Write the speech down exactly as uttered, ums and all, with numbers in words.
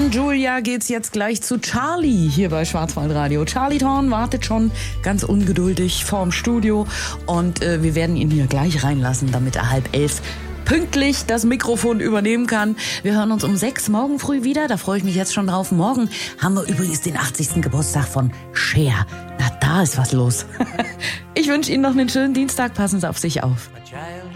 Von Julia geht's jetzt gleich zu Charlie hier bei Schwarzwaldradio. Charlie Thorn wartet schon ganz ungeduldig vorm Studio und äh, wir werden ihn hier gleich reinlassen, damit er halb elf pünktlich das Mikrofon übernehmen kann. Wir hören uns um sechs morgen früh wieder. Da freue ich mich jetzt schon drauf. Morgen haben wir übrigens den achtzigsten Geburtstag von Cher. Na, da ist was los. Ich wünsche Ihnen noch einen schönen Dienstag. Passen Sie auf sich auf.